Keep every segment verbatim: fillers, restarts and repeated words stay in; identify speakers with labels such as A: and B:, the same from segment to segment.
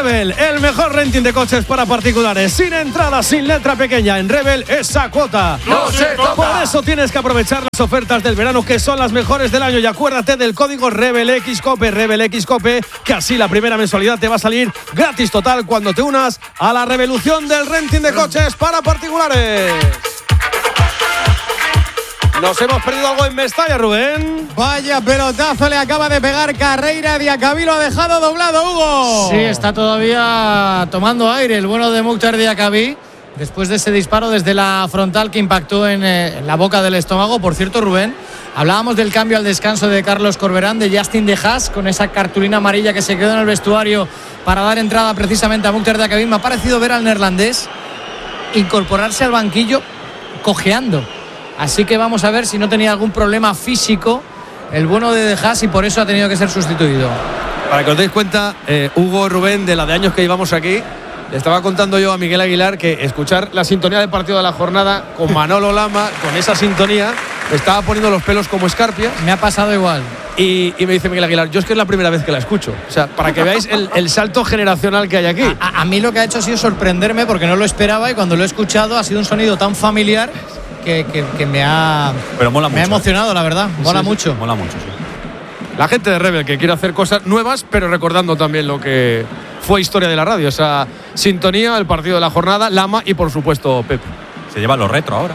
A: Rebel, el mejor renting de coches para particulares, sin entrada, sin letra pequeña. En Rebel, esa cuota
B: no se toca.
A: Por eso tienes que aprovechar las ofertas del verano, que son las mejores del año. Y acuérdate del código RebelXCope, RebelXCope, que así la primera mensualidad te va a salir gratis total cuando te unas a la revolución del renting de coches para particulares. Nos hemos perdido algo en Mestalla, Rubén.
C: Vaya pelotazo le acaba de pegar Carreira. Diacabí lo ha dejado doblado, Hugo.
D: Sí, está todavía tomando aire el bueno de Mukhtar Diacabí, después de ese disparo desde la frontal que impactó en, eh, en la boca del estómago. Por cierto, Rubén, hablábamos del cambio al descanso de Carlos Corberán, de Justin De Haas, con esa cartulina amarilla que se quedó en el vestuario para dar entrada precisamente a Mukhtar Diacabí. Me ha parecido ver al neerlandés incorporarse al banquillo cojeando. Así que vamos a ver si no tenía algún problema físico el bueno de De Haas y por eso ha tenido que ser sustituido.
A: Para que os deis cuenta, eh, Hugo, Rubén, de la de años que llevamos aquí, le estaba contando yo a Miguel Aguilar que escuchar la sintonía del partido de la jornada con Manolo Lama, con esa sintonía, me estaba poniendo los pelos como escarpias.
D: Me ha pasado igual.
A: Y, y me dice Miguel Aguilar, yo es que es la primera vez que la escucho. O sea, para que veáis el, el salto generacional que hay aquí.
D: A, a mí lo que ha hecho ha sido sorprenderme porque no lo esperaba y cuando lo he escuchado ha sido un sonido tan familiar que, que, que me ha,
B: Pero mola
D: me
B: mucho.
D: ha emocionado, la verdad. Mola
A: Sí,
D: mucho.
B: Mola mucho, sí.
A: La gente de Rebel que quiere hacer cosas nuevas, pero recordando también lo que fue historia de la radio. Esa sintonía, el partido de la jornada, Lama y por supuesto Pepe.
B: Se lleva lo retro ahora.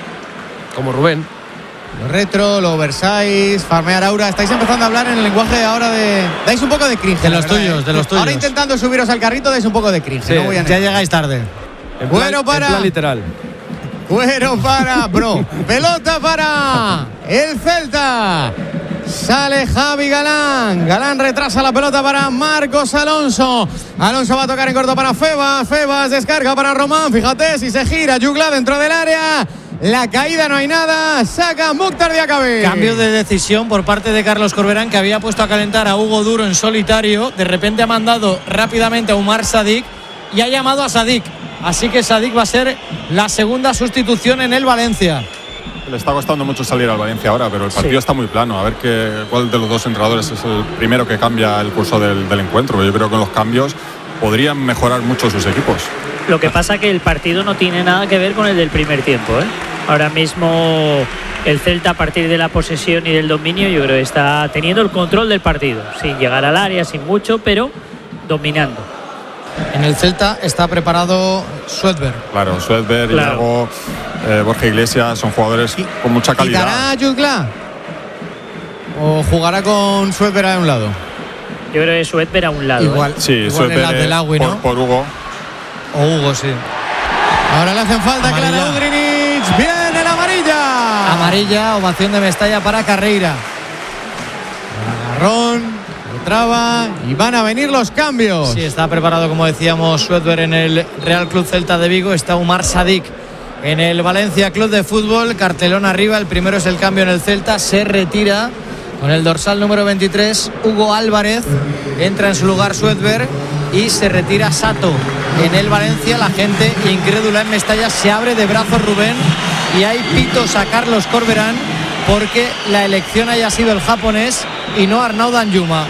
A: Como Rubén.
C: Lo retro, lo oversize, farmear aura. Estáis empezando a hablar en el lenguaje ahora de... Dais un poco de cringe.
D: De
C: la
D: los
C: verdad,
D: tuyos,
C: ¿eh?
D: de los tuyos.
C: Ahora intentando subiros al carrito dais un poco de cringe.
A: Sí,
C: no voy a
D: Ya
C: negar.
D: llegáis tarde.
A: En
C: Bueno,
A: plan,
C: para-
A: en plan literal.
C: Bueno para, bro. Pelota para el Celta. Sale Javi Galán. Galán retrasa la pelota para Marcos Alonso. Alonso va a tocar en corto para Febas. Febas descarga para Román. Fíjate si se gira Jugla dentro del área. La caída no hay nada. Saca Mukhtar Diacabí.
D: Cambio de decisión por parte de Carlos Corberán, que había puesto a calentar a Hugo Duro en solitario. De repente ha mandado rápidamente a Umar Sadik y ha llamado a Sadik. Así que Sadik va a ser la segunda sustitución en el Valencia.
E: Le está costando mucho salir al Valencia ahora, pero el partido
F: Sí.
E: está muy plano. A ver qué, cuál de los dos entrenadores es el primero que cambia el curso del, del encuentro. Yo creo que con los cambios podrían mejorar mucho sus equipos.
F: Lo que pasa que el partido no tiene nada que ver con el del primer tiempo, ¿eh? Ahora mismo el Celta, a partir de la posesión y del dominio, yo creo que está teniendo el control del partido, sin llegar al área, sin mucho, pero dominando.
D: En el Celta está preparado Swedberg.
E: Claro, Suedberg,
F: Claro.
E: Iago, eh, Borja Iglesias son jugadores con mucha calidad.
C: ¿Quitará Jugla? ¿O jugará con Suedberg a un lado?
F: Yo creo que Suedberg a un lado.
D: Igual,
F: ¿eh?
E: Sí,
D: igual en
E: Suedberg
D: la del Agui,
E: por,
D: ¿no?
E: por Hugo.
D: O Hugo, sí.
C: Ahora le hacen falta
D: Amarilla.
C: Clara Udrinic. Viene la amarilla.
D: Amarilla, ovación de Mestalla para Carreira.
C: Agarrón, lo traba y van a venir los cambios.
D: Sí, está preparado, como decíamos, Swedberg en el Real Club Celta de Vigo. Está Umar Sadik en el Valencia Club de Fútbol. Cartelón arriba. El primero es el cambio en el Celta. Se retira con el dorsal número veintitrés Hugo Álvarez. Entra en su lugar Swedberg y se retira Sato en el Valencia. La gente incrédula en Mestalla se abre de brazos, Rubén, y hay pitos a Carlos Corberán porque la elección haya sido el japonés y no Arnaud Danjuma.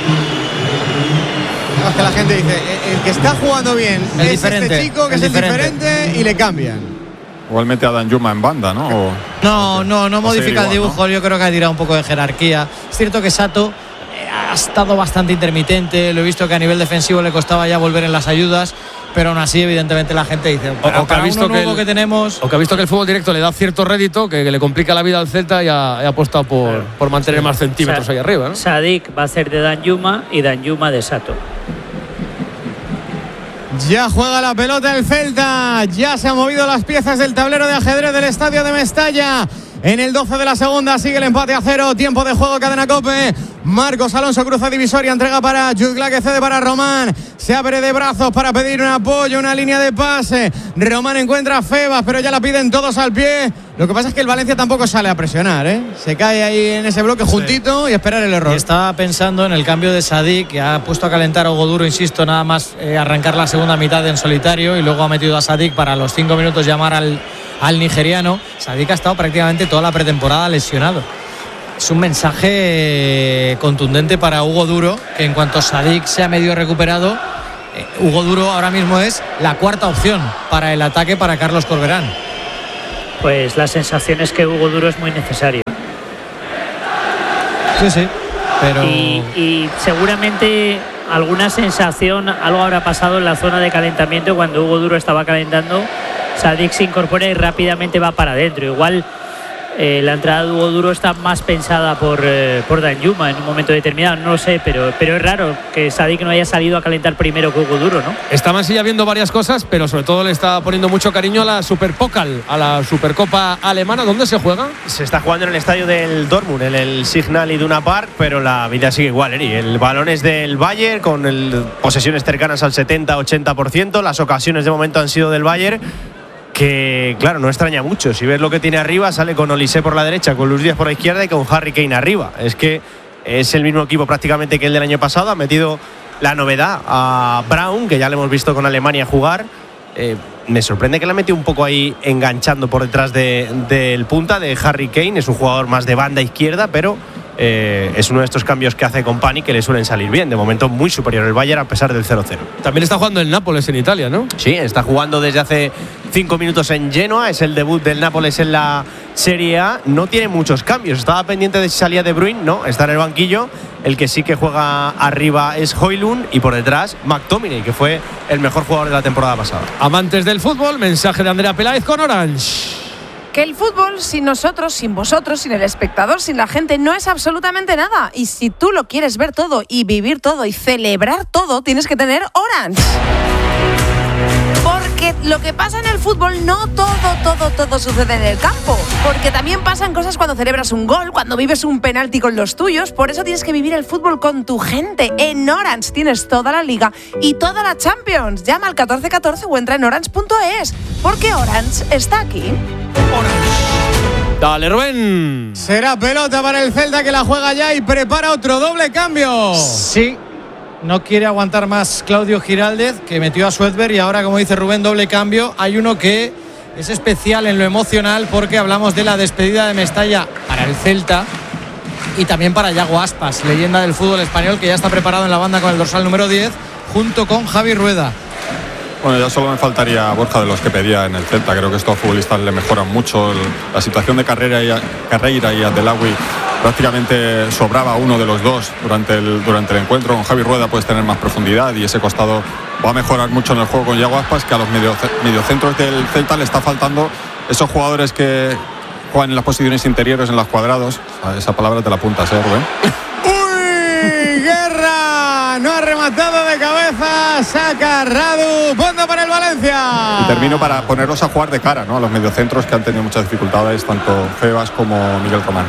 C: Es que la gente dice, el que está jugando bien
D: El
C: es
D: diferente,
C: este chico que
D: el
C: es el
D: diferente.
C: diferente y le cambian.
E: Igual mete a Danjuma en banda, ¿no? O-
D: No, no, no
E: o
D: modifica
E: seguir
D: el
E: igual,
D: dibujo. Yo creo que ha tirado un poco de jerarquía. Es cierto que Sato eh, ha estado bastante intermitente. Lo he visto que a nivel defensivo le costaba ya volver en las ayudas, pero aún así, evidentemente, la gente dice: para,
A: o que ha
D: para
A: visto
D: uno
A: que
D: nuevo
A: el-
D: que tenemos.
A: O que ha visto que el fútbol directo le da cierto rédito, que, que le complica la vida al Celta y ha, y ha apostado por,
F: Claro.
A: por mantener más centímetros
F: Sa-
A: ahí arriba, ¿no?
F: Sadik va a ser de Danjuma y Danjuma de Sato.
C: Ya juega la pelota el Celta. Ya se han movido las piezas del tablero de ajedrez del estadio de Mestalla. En el doce de la segunda sigue el empate a cero. Tiempo de juego, Cadena COPE. Marcos Alonso cruza divisoria, entrega para Jugla, que cede para Román. Se abre de brazos para pedir un apoyo, una línea de pase. Román encuentra a Febas, pero ya la piden todos al pie. Lo que pasa es que el Valencia tampoco sale a presionar, ¿eh? Se cae ahí en ese bloque juntito y esperar el error.
D: Y estaba pensando en el cambio de Sadik, que ha puesto a calentar a Hugo Duro, insisto, nada más eh, arrancar la segunda mitad en solitario, y luego ha metido a Sadik para los cinco minutos llamar al, al nigeriano. Sadik ha estado prácticamente toda la pretemporada lesionado. Es un mensaje contundente para Hugo Duro, que en cuanto Sadik se ha medio recuperado, eh, Hugo Duro ahora mismo es la cuarta opción para el ataque para Carlos Corberán.
F: Pues la sensación es que Hugo Duro es muy necesario.
D: Sí, sí. Pero...
F: Y, y seguramente alguna sensación, algo habrá pasado en la zona de calentamiento cuando Hugo Duro estaba calentando. Sadik se incorpora y rápidamente va para adentro. Igual eh, la entrada de Hugo Duro está más pensada por, eh, por Danjuma en un momento determinado, no lo sé, pero, pero es raro que Sadik no haya salido a calentar primero que Hugo Duro, ¿no?
A: Está Mansilla viendo varias cosas, pero sobre todo le está poniendo mucho cariño a la Superpokal, a la Supercopa alemana. ¿Dónde se juega?
G: Se está jugando en el estadio del Dortmund, en el Signal Iduna Park, pero la vida sigue igual, Eri. El balón es del Bayern, con el, posesiones cercanas al setenta ochenta por ciento. Las ocasiones de momento han sido del Bayern, que claro, no extraña mucho. Si ves lo que tiene arriba, sale con Olise por la derecha, con Luis Díaz por la izquierda y con Harry Kane arriba. Es que es el mismo equipo prácticamente que el del año pasado. Ha metido la novedad a Braun, que ya le hemos visto con Alemania jugar. Eh, me sorprende que la metió un poco ahí enganchando por detrás de, del punta de Harry Kane. Es un jugador más de banda izquierda, pero eh, es uno de estos cambios que hace Company que le suelen salir bien. De momento muy superior el Bayern a pesar del cero cero.
A: También está jugando el Nápoles en Italia, ¿no?
G: Sí, está jugando desde hace cinco minutos en Genoa. Es el debut del Nápoles en la Serie A. No tiene muchos cambios. Estaba pendiente de si salía De Bruyne. No, está en el banquillo. El que sí que juega arriba es Højlund y por detrás McTominay, que fue el mejor jugador de la temporada pasada.
A: Amantes del fútbol, mensaje de Andrea Peláez con Orange.
H: Que el fútbol sin nosotros, sin vosotros, sin el espectador, sin la gente, no es absolutamente nada. Y si tú lo quieres ver todo y vivir todo y celebrar todo, tienes que tener Orange. Porque lo que pasa en el fútbol no todo, todo, todo sucede en el campo. Porque también pasan cosas cuando celebras un gol, cuando vives un penalti con los tuyos. Por eso tienes que vivir el fútbol con tu gente. En Orange tienes toda la Liga y toda la Champions. Llama al catorce catorce o entra en orange punto es. Porque Orange está aquí.
A: Dale, Rubén.
C: Será pelota para el Celta, que la juega ya y prepara otro doble cambio.
D: Sí, no quiere aguantar más Claudio Giraldez, que metió a Suedberg, y ahora, como dice Rubén, doble cambio. Hay uno que es especial en lo emocional porque hablamos de la despedida de Mestalla para el Celta y también para Yago Aspas, leyenda del fútbol español, que ya está preparado en la banda con el dorsal número diez junto con Javi Rueda.
E: Bueno, ya solo me faltaría Borja de los que pedía en el Celta. Creo que estos futbolistas le mejoran mucho. El, la situación de Carrera y, Carreira y Abdelawi prácticamente sobraba uno de los dos durante el, durante el encuentro. Con Javi Rueda puedes tener más profundidad y ese costado va a mejorar mucho en el juego con Yago Aspas, que a los medio, mediocentros del Celta le está faltando esos jugadores que juegan en las posiciones interiores, en los cuadrados. Esa palabra te la apuntas, ¿eh, Rubén?
C: ¡Uy! ¡Guerra! No ha rematado de cabeza. Saca Radu. Punto para el Valencia.
E: Y termino para ponerlos a jugar de cara, ¿no? A los mediocentros, que han tenido muchas dificultades, tanto Febas como Miguel Román.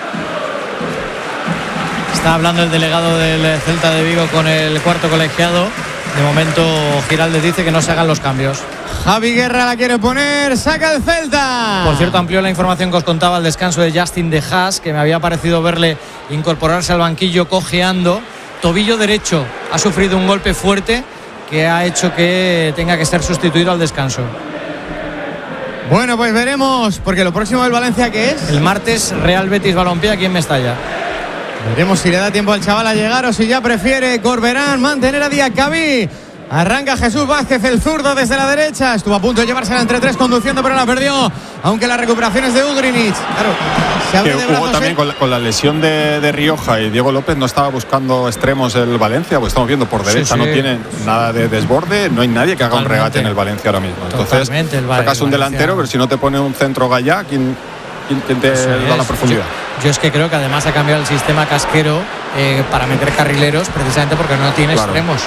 D: Está hablando el delegado del Celta de Vigo con el cuarto colegiado. De momento Giraldez dice que no se hagan los cambios.
C: Javi Guerra la quiere poner, saca el Celta.
D: Por cierto, amplió la información que os contaba el descanso de Justin de Haas, que me había parecido verle incorporarse al banquillo cojeando. Tobillo derecho, ha sufrido un golpe fuerte que ha hecho que tenga que ser sustituido al descanso.
C: Bueno, pues veremos, porque lo próximo del Valencia, ¿qué es?
D: El martes, Real Betis Balompié aquí en Mestalla.
C: Veremos si le da tiempo al chaval a llegar o si ya prefiere Corberán mantener a Diacabí. Arranca Jesús Vázquez, el zurdo, desde la derecha. Estuvo a punto de llevársela entre tres conduciendo, pero la perdió. Aunque la recuperación es de Ugrinic. Claro, se abre de brazos.
E: También con la, con la lesión de, de Rioja y Diego López no estaba buscando extremos el Valencia, pues estamos viendo por derecha, sí, sí. No tiene nada de desborde, no hay nadie que haga Totalmente. un regate en el Valencia ahora mismo. Entonces, sacas un delantero, pero si no te pone un centro Gallá, ¿quién, quién te Eso da es. la profundidad?
D: Yo, yo es que creo que además ha cambiado el sistema Casquero eh, para meter carrileros, precisamente porque no tiene claro. extremos.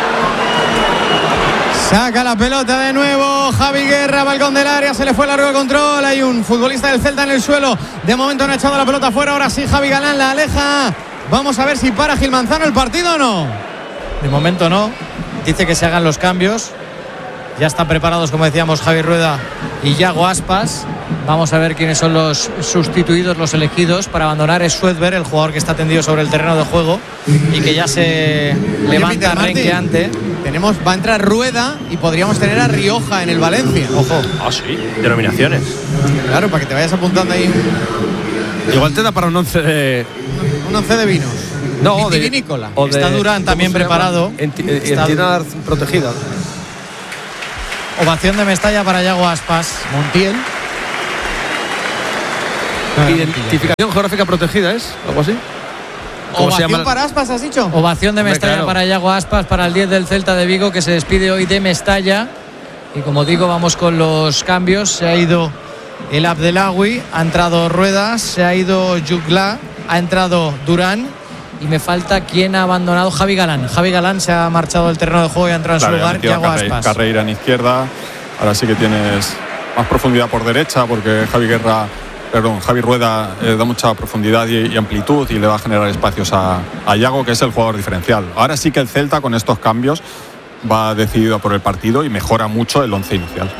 C: Saca la pelota de nuevo Javi Guerra, balcón del área, se le fue largo el control. Hay un futbolista del Celta en el suelo. De momento no ha echado la pelota fuera. Ahora sí Javi Galán la aleja. Vamos a ver si para Gil Manzano el partido o no.
D: De momento no. Dice que se hagan los cambios. Ya están preparados, como decíamos, Javi Rueda y Yago Aspas. Vamos a ver quiénes son los sustituidos, los elegidos. Para abandonar es Suedberg, el jugador que está tendido sobre el terreno de juego y que ya se Oye, levanta renqueante.
C: Tenemos, va a entrar Rueda y podríamos tener a Rioja en el Valencia.
G: Ojo. Ah, sí, denominaciones.
C: Claro, para que te vayas apuntando ahí.
A: Igual te da para un once de...
C: Un once de vinos.
A: No, de,
C: Vitivinícola.
A: o de-
D: Está Durán
A: ¿cómo
D: también
A: se llama?
D: preparado.
A: Enti- eh,
D: Está-
A: Entidad protegida.
D: Ovación de Mestalla para Yago Aspas.
C: Montiel.
A: Identificación geográfica protegida, ¿es? ¿Algo así? ¿Cómo se
C: Ovación
A: llama?
C: para Aspas, ¿has dicho?
D: Ovación de
A: Hombre,
D: Mestalla
A: claro.
D: para Yago Aspas, para el diez del Celta de Vigo, que se despide hoy de Mestalla. Y como digo, vamos con los cambios. Se ha ido el Abdelawi, ha entrado Ruedas, se ha ido Jugla, ha entrado Durán. Y me falta quien ha abandonado Javi Galán. Javi Galán se ha marchado del terreno de juego y ha entrado en
E: Claro,
D: su
E: ya ha
D: lugar
E: metido a
D: Yago
E: Carre-
D: Aspas.
E: Carreira en izquierda. Ahora sí que tienes más profundidad por derecha porque Javi Guerra, perdón, Javi Rueda eh, da mucha profundidad y, y amplitud y le va a generar espacios a, a Yago, que es el jugador diferencial. Ahora sí que el Celta con estos cambios va decidido por el partido y mejora mucho el once inicial.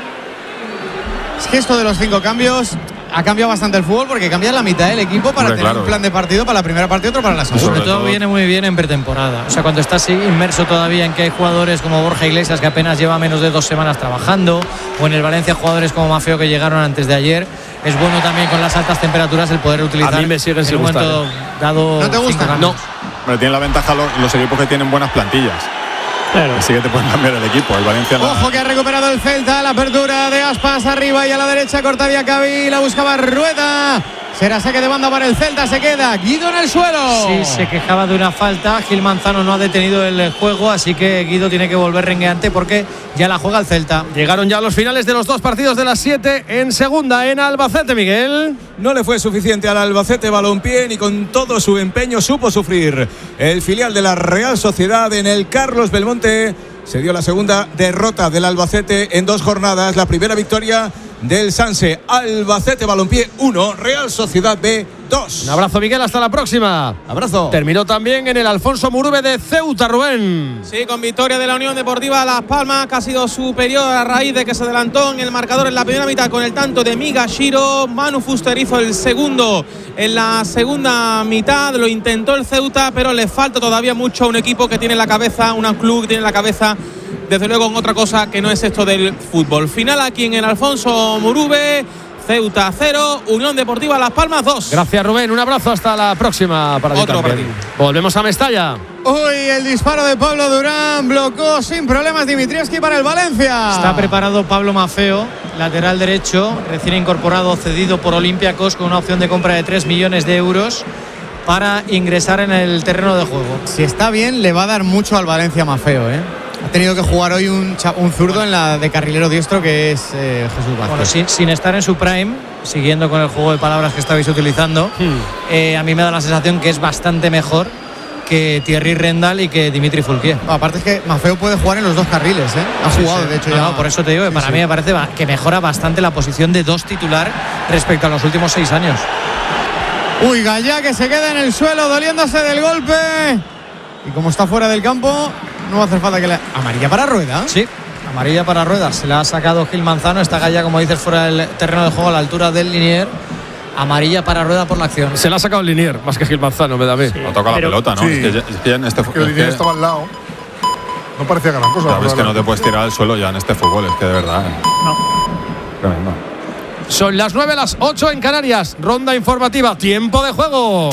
C: Es que esto de los cinco cambios ha cambiado bastante el fútbol porque cambia la mitad del equipo para
E: Hombre,
C: tener
E: claro.
C: un plan de partido para la primera parte y otro para la segunda.
D: Sobre
E: Sobre
D: todo
E: todo-
D: viene muy bien en pretemporada. O sea, cuando estás inmerso todavía en que hay jugadores como Borja Iglesias que apenas lleva menos de dos semanas trabajando, o en el Valencia jugadores como Mafeo que llegaron antes de ayer, es bueno también con las altas temperaturas el poder utilizar.
A: A mí me siguen
D: en
A: sin
D: un
A: gustar,
D: momento dado.
C: ¿No te gusta?
D: cinco cambios.
E: Hombre, tienen la ventaja los, los equipos que tienen buenas plantillas.
F: Claro.
E: Así que te pueden cambiar el equipo. El Valencia la-
C: Ojo que ha recuperado el Celta, la apertura de Aspas arriba y a la derecha corta Diacabí, la buscaba Rueda. Será saque de banda para el Celta, se queda Guido en el suelo.
D: Sí, se quejaba de una falta. Gil Manzano no ha detenido el juego, así que Guido tiene que volver rengueante porque ya la juega el Celta.
A: Llegaron ya los finales de los dos partidos de las siete en segunda en Albacete, Miguel.
I: No le fue suficiente al Albacete Balompié ni con todo su empeño supo sufrir. El filial de la Real Sociedad en el Carlos Belmonte se dio la segunda derrota del Albacete en dos jornadas. La primera victoria del Sanse. Albacete Balompié uno, Real Sociedad B dos.
A: Un abrazo, Miguel, hasta la próxima.
I: Abrazo.
A: Terminó también en el Alfonso Murube de Ceuta, Rubén.
J: Sí, con victoria de la Unión Deportiva Las Palmas, que ha sido superior a raíz de que se adelantó en el marcador en la primera mitad con el tanto de Migashiro. Manu Fuster hizo el segundo en la segunda mitad. Lo intentó el Ceuta, pero le falta todavía mucho a un equipo que tiene en la cabeza, un club que tiene en la cabeza, desde luego, en otra cosa que no es esto del fútbol. Final aquí en el Alfonso Murube. Ceuta cero, Unión Deportiva Las Palmas dos.
A: Gracias, Rubén. Un abrazo, hasta la próxima para ti
J: Otro
A: también.
J: partido.
A: Volvemos a Mestalla.
C: Uy, el disparo de Pablo Durán blocó sin problemas Dimitrievski para el Valencia.
D: Está preparado Pablo Mafeo, lateral derecho, recién incorporado, cedido por Olympiacos con una opción de compra de tres millones de euros para ingresar en el terreno de juego.
C: Si está bien, le va a dar mucho al Valencia Mafeo, ¿eh? Ha tenido que jugar hoy un, cha- un zurdo en la de carrilero diestro que es eh, Jesús Vázquez.
D: Bueno, sin, sin estar en su prime, siguiendo con el juego de palabras que estabais utilizando, eh, a mí me da la sensación que es bastante mejor que Thierry Rendal y que Dimitri Foulquier.
C: Aparte es que Mafeo puede jugar en los dos carriles, ¿eh? Ha
D: Sí,
C: jugado,
D: sí.
C: de hecho,
D: No,
C: ya.
D: no, por eso te digo que
C: Sí,
D: para
C: sí.
D: mí me parece ba- que mejora bastante la posición de dos titular respecto a los últimos seis años.
C: Uy, Gallá que se queda en el suelo doliéndose del golpe. Y como está fuera del campo, no va a hacer falta que le... Amarilla para Rueda.
D: Sí, amarilla para Ruedas. Se la ha sacado Gil Manzano. Está Gallá, como dices, fuera del terreno de juego a la altura del linier. Amarilla para Rueda por la acción.
A: Se la ha sacado el Linier, más que Gil Manzano, me da a mí.
E: no toca
F: pero-
E: la pelota, ¿no?
K: Sí.
E: Es que, ya- es que ya en este
K: Que el
E: fútbol.
K: línea estaba al lado. No parecía gran cosa.
E: Sabes que no te
K: realmente.
E: puedes tirar al suelo ya en este fútbol, es que de verdad. eh.
F: No.
E: Tremendo.
A: Son las nueve, las ocho en Canarias. Ronda informativa, tiempo de juego.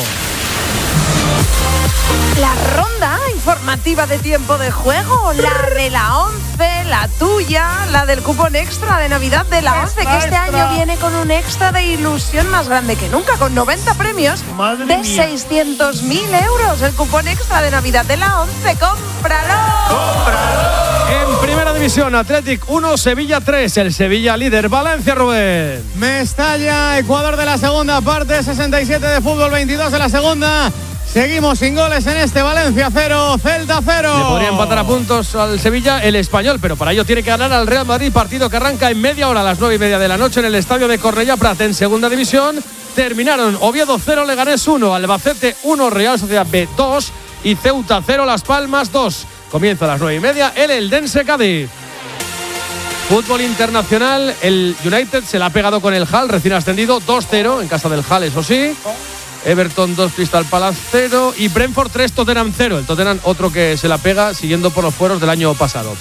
H: La ronda informativa de tiempo de juego, la de la once, la tuya, la del cupón extra de Navidad de la once, que este año viene con un extra de ilusión más grande que nunca, con noventa premios de seiscientos mil euros. El cupón extra de Navidad de la once, ¡cómpralo!
A: En primera división, Athletic uno, Sevilla tres. El Sevilla líder, Valencia, Rubén.
C: Mestalla, Ecuador de la segunda parte, sesenta y siete de fútbol, veintidós de la segunda. Seguimos sin goles en este Valencia cero, Celta cero.
A: Le podría empatar a puntos al Sevilla el Español, pero para ello tiene que ganar al Real Madrid, partido que arranca en media hora a las nueve y media de la noche en el estadio de Cornellá Prat. En segunda división terminaron Oviedo cero, Leganés uno, Albacete uno, Real Sociedad B dos y Ceuta cero, Las Palmas dos. Comienza a las nueve y media el Eldense Cádiz. Fútbol internacional, el United se la ha pegado con el Hull, recién ascendido, dos cero en casa del Hull, eso sí. Everton dos, Crystal Palace cero y Brentford tres, Tottenham cero. El Tottenham otro que se la pega siguiendo por los fueros del año pasado.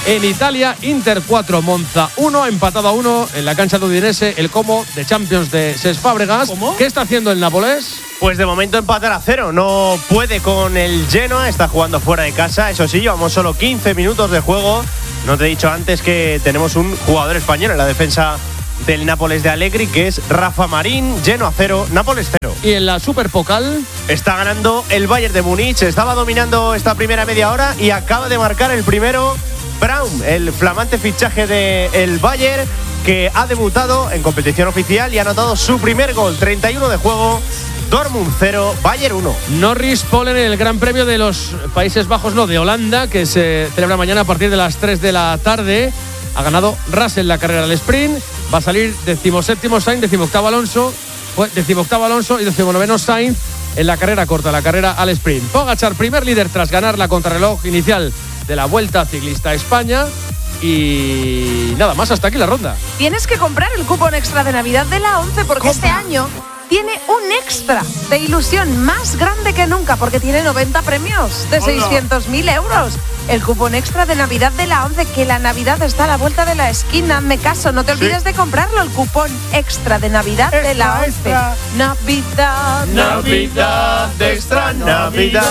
A: En Italia, Inter cuatro, Monza uno, empatado a uno en la cancha de Udinese, el Como de Champions de Cesc Fábregas.
G: ¿Cómo?
A: ¿Qué está haciendo el Nápoles?
G: Pues de momento empatar a cero, no puede con el Genoa, está jugando fuera de casa, eso sí, llevamos solo quince minutos de juego. No te he dicho antes que tenemos un jugador español en la defensa del Nápoles de Allegri, que es Rafa Marín. Genoa cero, Nápoles cero.
A: Y en la Superpokal
G: está ganando el Bayern de Múnich, estaba dominando esta primera media hora y acaba de marcar el primero Braun, el flamante fichaje del Bayern, que ha debutado en competición oficial y ha anotado su primer gol. treinta y uno de juego. Dortmund cero, Bayern uno.
A: Norris Polen en el Gran Premio de los Países Bajos, no, de Holanda, que se celebra mañana a partir de las tres de la tarde. Ha ganado Russell la carrera al sprint. Va a salir decimoséptimo Sainz, decimoctavo Alonso, decimoctavo Alonso y decimonoveno Sainz en la carrera corta, la carrera al sprint. Pogačar, primer líder tras ganar la contrarreloj inicial de la Vuelta Ciclista a España. Y nada más, hasta aquí la ronda.
H: Tienes que comprar el cupón extra de Navidad de la ONCE porque este año tiene un extra de ilusión más grande que nunca porque tiene noventa premios de seiscientos mil euros. El cupón extra de Navidad de la ONCE, que la Navidad está a la vuelta de la esquina. Hazme caso, no te olvides sí. de comprarlo. El cupón extra de Navidad extra, de la ONCE. Extra. Navidad,
G: Navidad, extra Navidad.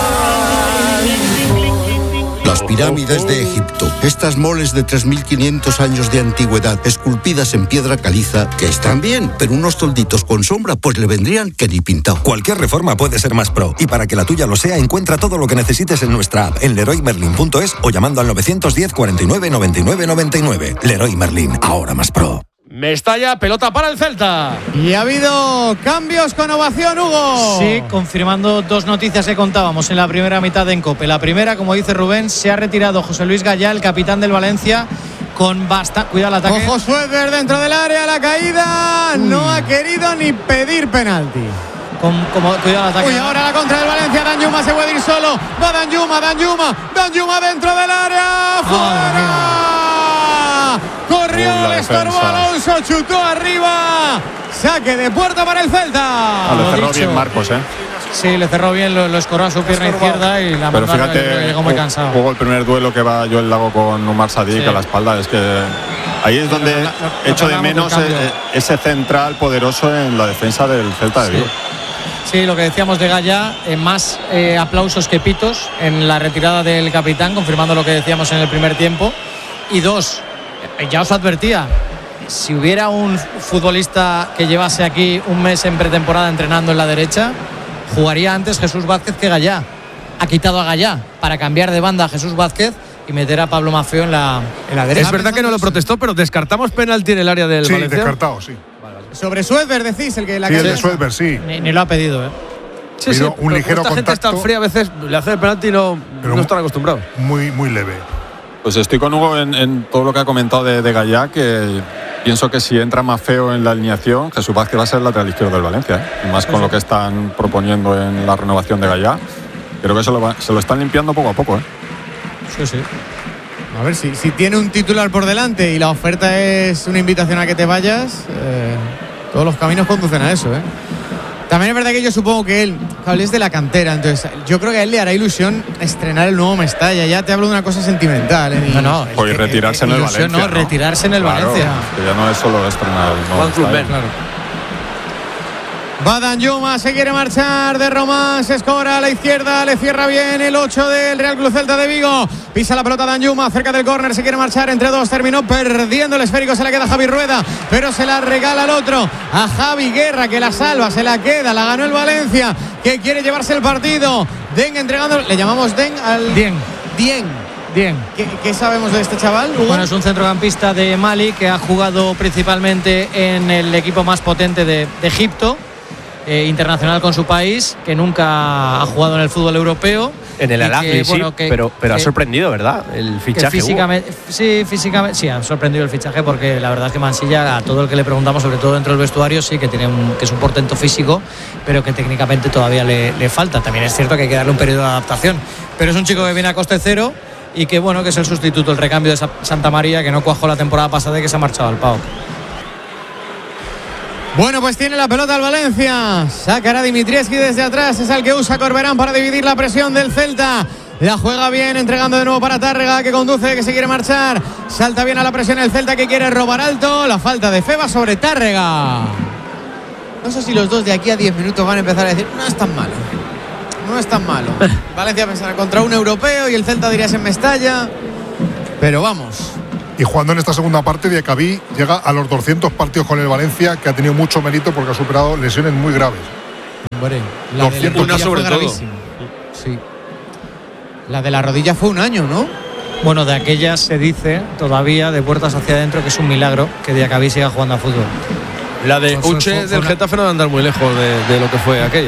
L: Las pirámides de Egipto, estas moles de tres mil quinientos años de antigüedad, esculpidas en piedra caliza, que están bien, pero unos tolditos con sombra pues le vendrían que ni pintado.
M: Cualquier reforma puede ser más pro, y para que la tuya lo sea, encuentra todo lo que necesites en nuestra app, en leroy merlin punto es o llamando al novecientos diez, cuarenta y nueve, noventa y nueve, noventa y nueve. Leroy Merlin, ahora más pro.
A: Mestalla, pelota para el Celta.
C: Y ha habido cambios con ovación, Hugo.
D: Sí, confirmando dos noticias que contábamos en la primera mitad de Encope. La primera, como dice Rubén, se ha retirado José Luis Gallá, el capitán del Valencia, con bastante... Cuidado el ataque.
C: Ojo Suéter dentro del área, la caída. Uy. No ha querido ni pedir penalti.
D: Con, como, cuidado el ataque.
C: Uy, ahora la contra del Valencia. Danjuma se puede ir solo. Va Danjuma, Danjuma, Danjuma dentro del área. ¡Fuera! Corrió, le estorbó Alonso, chutó arriba. Saque de puerta para el Celta.
E: Ah, le cerró bien Marcos, ¿eh?
D: Sí, le cerró bien, lo, lo escoró a su pierna izquierda y la
E: Pero fíjate,
D: llegó muy cansado.
E: Jugó el primer duelo que va Joel Lago con Umar Sadik sí. a la espalda. Es que ahí es donde lo, lo, echo de menos ese central poderoso en la defensa del Celta de Vigo.
D: Sí. Sí, lo que decíamos de Gallá, eh, más eh, aplausos que pitos en la retirada del capitán, confirmando lo que decíamos en el primer tiempo. Y dos, eh, ya os advertía, si hubiera un futbolista que llevase aquí un mes en pretemporada entrenando en la derecha, jugaría antes Jesús Vázquez que Gallá. Ha quitado a Gallá para cambiar de banda a Jesús Vázquez y meter a Pablo Maffeo en la, en la derecha.
A: Es verdad que no lo protestó, pero descartamos penalti en el área del
K: sí,
A: Valencia.
K: Sí, descartado, sí.
C: Sobre Suéter decís, el que la
K: sí, el de Suéter, sí.
D: Ni, ni lo ha pedido, ¿eh?
A: Sí, sí,
K: un ligero
A: esta
K: contacto.
A: Gente está fría, a veces le hace el penalti y no, no están acostumbrados.
K: Muy, muy leve.
E: Pues estoy con Hugo en, en todo lo que ha comentado de, de Gallá, que pienso que si entra más feo en la alineación, Jesús Vázquez va a ser el lateral izquierdo del Valencia, ¿eh? Y más con lo que están proponiendo en la renovación de Gallá. Creo que se lo, va, se lo están limpiando poco a poco, ¿eh?
C: Sí, sí. A ver, si, si tiene un titular por delante y la oferta es una invitación a que te vayas, eh, todos los caminos conducen a eso, ¿eh? También es verdad que yo supongo que él, claro, él es de la cantera, entonces yo creo que a él le hará ilusión estrenar el nuevo Mestalla. Ya te hablo de una cosa sentimental, ¿eh?
D: No, no.
E: O y retirarse en el Valencia.
D: No,
E: ¿no?
D: retirarse en el
E: claro,
D: Valencia.
E: Que ya no es solo estrenar el nuevo Mestalla.
C: Claro. Va Danjuma, se quiere marchar de Román, se escora a la izquierda, le cierra bien el ocho del Real Club Celta de Vigo. Pisa la pelota Danjuma, cerca del córner, se quiere marchar entre dos, terminó perdiendo el esférico, se la queda Javi Rueda, pero se la regala al otro, a Javi Guerra, que la salva, se la queda, la ganó el Valencia, que quiere llevarse el partido. Den entregando, le llamamos Den al...
D: Dien.
C: Dien.
D: Bien.
C: ¿Qué, ¿Qué sabemos de este chaval, Hugo?
D: Bueno, es un centrocampista de Mali que ha jugado principalmente en el equipo más potente de, de Egipto. Eh, internacional con su país, que nunca ha jugado en el fútbol europeo.
G: En el Al-Ahly, sí, bueno, que, pero, pero que, ha sorprendido, ¿verdad? El fichaje.
D: Físicamente, sí, físicamente, sí, ha sorprendido el fichaje porque la verdad es que Mansilla, a todo el que le preguntamos, sobre todo dentro del vestuario, sí que tiene un, que es un portento físico, pero que técnicamente todavía le, le falta. También es cierto que hay que darle un periodo de adaptación. Pero es un chico que viene a coste cero y que, bueno, que es el sustituto, el recambio de Santa María, que no cuajó la temporada pasada y que se ha marchado al P A O K.
C: Bueno, pues tiene la pelota el Valencia. Sacará Dimitrievski desde atrás. Es el que usa Corberán para dividir la presión del Celta. La juega bien, entregando de nuevo para Tárrega, que conduce, que se quiere marchar. Salta bien a la presión el Celta, que quiere robar alto. La falta de Febas sobre Tárrega. No sé si los dos de aquí a diez minutos van a empezar a decir, no es tan malo. No es tan malo. Valencia pensará contra un europeo y el Celta diría es en Mestalla. Pero vamos.
K: Y jugando en esta segunda parte, Diacabí llega a los doscientos partidos con el Valencia, que ha tenido mucho mérito porque ha superado lesiones muy graves.
C: Hombre, la
K: doscientos,
C: una sobre todo. Sí. La de la rodilla fue un año, ¿no?
D: Bueno, de aquella se dice todavía, de puertas hacia adentro, que es un milagro que Diacabí siga jugando a fútbol.
A: La de
C: Fue- fue-
A: Uche
C: fue
A: del
C: una-
A: Getafe no va a andar muy lejos de, de lo que fue aquella.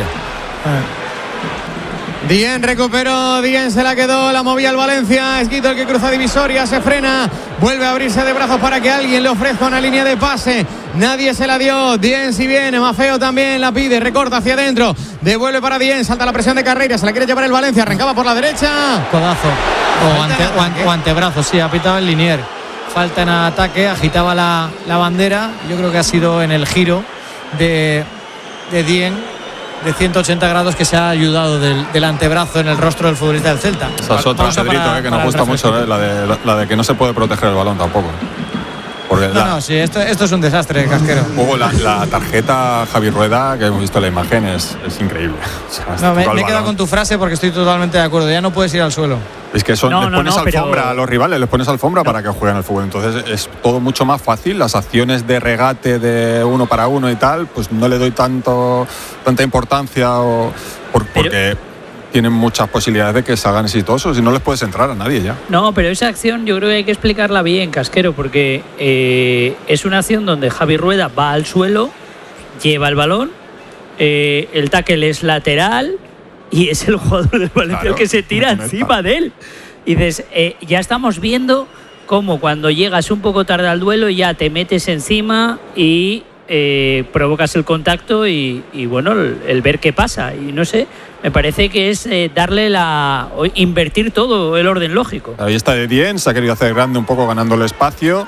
C: Dien recuperó, Dien se la quedó, la movía el Valencia. Es Guito el que cruza divisoria, se frena, vuelve a abrirse de brazos para que alguien le ofrezca una línea de pase. Nadie se la dio. Dien si viene, Mafeo también la pide, recorta hacia adentro, devuelve para Dien, salta la presión de Carreira, se la quiere llevar el Valencia, arrancaba por la derecha.
D: Codazo. O,
C: Falta
D: ante,
C: en
D: o, an-
C: ataque.
D: o antebrazo, sí, ha pitado el Linier. Falta en ataque, agitaba la, la bandera. Yo creo que ha sido en el giro de, de Dien de ciento ochenta grados que se ha ayudado del, del antebrazo en el rostro del futbolista del Celta.
E: Esa es otra,
D: Pausa
E: Pedrito,
D: para-
E: eh, que
D: para
E: nos
D: el
E: gusta mucho,
D: refresco.
E: eh, la, de, la, la de que no se puede proteger el balón tampoco. Porque
D: No,
E: la-
D: no, sí, esto, esto es un desastre, Casquero.
E: Luego la, la tarjeta Javi Rueda, que hemos visto en la imagen, es, es increíble. O sea,
D: No, me,
E: toca el
D: me he quedado
E: balón.
D: con tu frase porque estoy totalmente de acuerdo. Ya no puedes ir al suelo.
E: Es que son,
F: No,
E: les
F: no,
E: pones
F: no, pero-
E: alfombra a los rivales, les pones alfombra para que jueguen al fútbol. Entonces es todo mucho más fácil. Las acciones de regate de uno para uno y tal, pues no le doy tanto tanta importancia o, por- porque tienen muchas posibilidades de que salgan exitosos y no les puedes entrar a nadie ya.
F: No, pero esa acción yo creo que hay que explicarla bien, Casquero, porque eh, es una acción donde Javi Rueda va al suelo, lleva el balón, eh, el tackle es lateral y es el jugador del Valencia
E: Claro,
F: el que se tira
E: no conecta.
F: encima de él. Y dices, eh, ya estamos viendo cómo cuando llegas un poco tarde al duelo ya te metes encima y eh, provocas el contacto y, y, bueno, el, el ver qué pasa. Y no sé, me parece que es eh, darle la. o invertir todo el orden lógico.
E: Ahí está de Dien, se ha querido hacer grande un poco ganando el espacio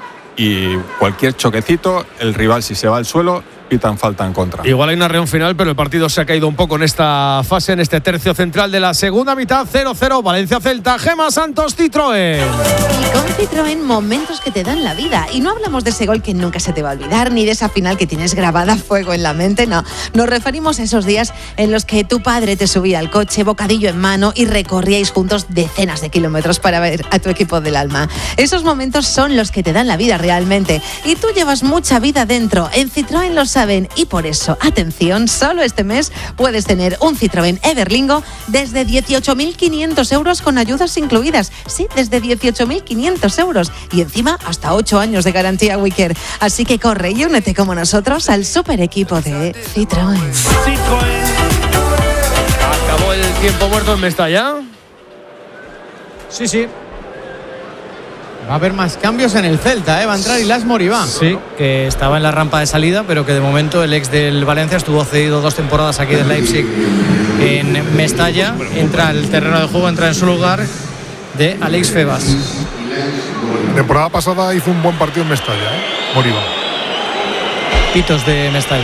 E: y cualquier choquecito, el rival si se va al suelo, pitan falta en contra.
A: Igual hay una reunión final, pero el partido se ha caído un poco en esta fase, en este tercio central de la segunda mitad. cero cero, Valencia-Celta, Gema Santos, Citroën.
N: Y con Citroën, momentos que te dan la vida. Y no hablamos de ese gol que nunca se te va a olvidar, ni de esa final que tienes grabada a fuego en la mente, no. Nos referimos a esos días en los que tu padre te subía al coche, bocadillo en mano, y recorríais juntos decenas de kilómetros para ver a tu equipo del alma. Esos momentos son los que te dan la vida realmente. Y tú llevas mucha vida dentro. En Citroën lo saben. Y por eso, atención, solo este mes puedes tener un Citroën Everlingo desde dieciocho mil quinientos euros con ayudas incluidas. Sí, desde dieciocho mil quinientos euros. Y encima, hasta ocho años de garantía Wicker. Así que corre y únete como nosotros al super equipo de Citroën.
A: Acabó el tiempo muerto en Mestalla.
D: Sí, sí.
C: Va a haber más cambios en el Celta, ¿eh? Va a entrar Ilas Moribá.
D: Sí, que estaba en la rampa de salida, pero que de momento el ex del Valencia estuvo cedido dos temporadas aquí del Leipzig en Mestalla. Entra al terreno de juego, entra en su lugar de Alex Febas.
K: La temporada pasada hizo un buen partido en Mestalla, ¿eh? Moriba.
D: Pitos de Mestalla.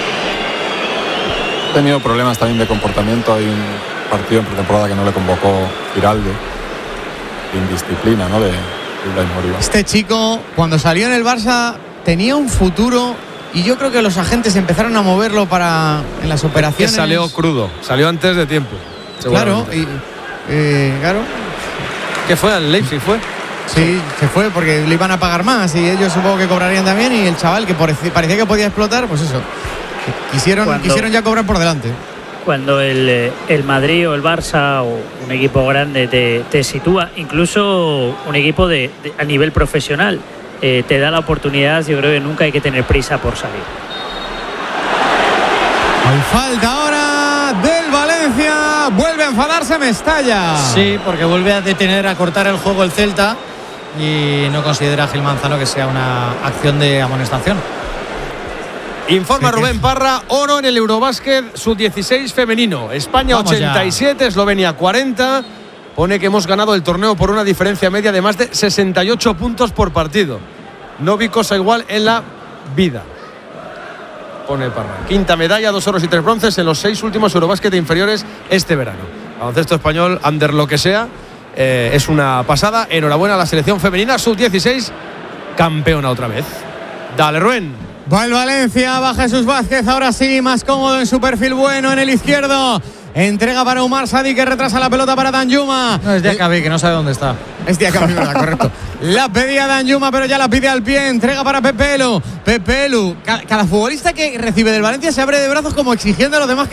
E: Ha tenido problemas también de comportamiento. Hay un partido en pretemporada que no le convocó Giralde. Indisciplina, ¿no? De, de Moriba.
C: Este chico, cuando salió en el Barça, tenía un futuro y yo creo que los agentes empezaron a moverlo para en las
A: Que
C: operaciones.
A: salió crudo, salió antes de tiempo.
C: Claro,
A: seguramente.
C: y, eh, claro.
A: ¿Qué fue? ¿Al Leipzig fue?
C: Sí, se fue porque le iban a pagar más y ellos supongo que cobrarían también, y el chaval que parec- parecía que podía explotar, pues eso. Quisieron,
F: Cuando-
C: quisieron ya cobrar por delante.
F: Cuando el, eh, el Madrid o el Barça o un equipo grande te, te sitúa, incluso un equipo de, de- a nivel profesional, eh, te da la oportunidad, yo creo que nunca hay que tener prisa por salir.
C: Hay falta ahora del Valencia. Vuelve a enfadarse Mestalla.
D: Sí, porque vuelve a detener, a cortar el juego el Celta y no considera Gil Manzano que sea una acción de amonestación.
A: Informa
C: Sí,
A: Rubén Parra, oro en el Eurobásquet sub dieciséis femenino. España
D: Vamos ya.
A: ochenta y siete, Eslovenia cuarenta. Pone que hemos ganado el torneo por una diferencia media de más de sesenta y ocho puntos por partido. No vi cosa igual en la vida. Pone Parra. Quinta medalla, dos oros y tres bronces en los seis últimos Eurobásquet inferiores este verano. baloncesto español, under lo que sea, eh, es una pasada. Enhorabuena a la selección femenina sub dieciséis, campeona otra vez. Dale, Rubén.
C: Va el Valencia, va Jesús Vázquez, ahora sí, más cómodo en su perfil bueno en el izquierdo. Entrega para Umar Sadi, que retrasa la pelota para Danjuma.
D: No, es Diakabi, que no sabe dónde está.
C: Es Diakabi, ¿verdad? Correcto. La pedía Danjuma, pero ya la pide al pie. Entrega para Pepelu. Pepelu. Cada, cada futbolista que recibe del Valencia se abre de brazos como exigiendo a los demás que